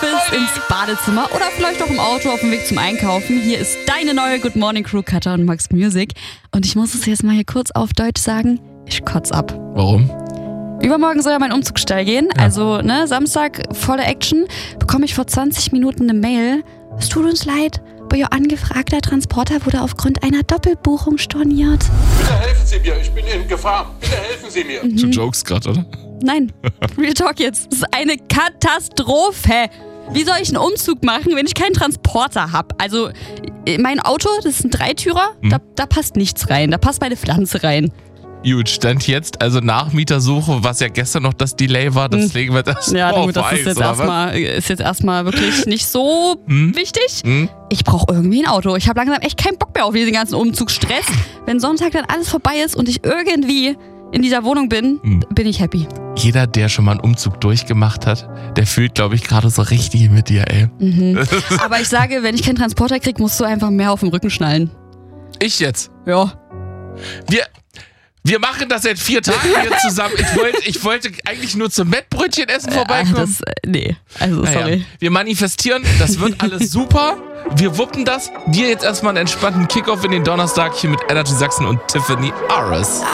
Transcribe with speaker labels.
Speaker 1: Office, ins Badezimmer oder vielleicht auch im Auto auf dem Weg zum Einkaufen. Hier ist deine neue Good Morning Crew, Katja und Max Music. Und ich muss es jetzt mal hier kurz auf Deutsch sagen, ich kotz ab.
Speaker 2: Warum?
Speaker 1: Übermorgen soll ja mein Umzug steil gehen, also Samstag, volle Action. Bekomme ich vor 20 Minuten eine Mail. Es tut uns leid, aber Ihr angefragter Transporter wurde aufgrund einer Doppelbuchung storniert.
Speaker 3: Bitte helfen Sie mir, ich bin in Gefahr. Bitte helfen Sie mir.
Speaker 2: Du jokes gerade, oder?
Speaker 1: Nein, Real Talk jetzt. Das ist eine Katastrophe. Wie soll ich einen Umzug machen, wenn ich keinen Transporter habe? Also mein Auto, das ist ein Dreitürer, da passt nichts rein. Da passt meine Pflanze rein.
Speaker 2: Gut, stand jetzt also Nachmietersuche, was ja gestern noch das Delay war, das legen wir das
Speaker 1: Ja,
Speaker 2: auf
Speaker 1: gut, das
Speaker 2: Eis,
Speaker 1: ist jetzt erstmal wirklich nicht so wichtig. Ich brauche irgendwie ein Auto. Ich habe langsam echt keinen Bock mehr auf diesen ganzen Umzugsstress. Wenn Sonntag dann alles vorbei ist und ich irgendwie in dieser Wohnung bin, bin ich happy.
Speaker 2: Jeder, der schon mal einen Umzug durchgemacht hat, der fühlt, glaube ich, gerade so richtig mit dir, ey.
Speaker 1: Aber ich sage, wenn ich keinen Transporter kriege, musst du einfach mehr auf dem Rücken schnallen.
Speaker 2: Ich jetzt?
Speaker 1: Ja.
Speaker 2: Wir machen das seit 4 Tagen hier zusammen. Ich wollte eigentlich nur zum Mettbrötchen essen vorbeikommen.
Speaker 1: Sorry.
Speaker 2: Naja, wir manifestieren, das wird alles super. Wir wuppen das. Dir jetzt erstmal einen entspannten Kickoff in den Donnerstag hier mit Energy Sachsen und Tiffany Aris.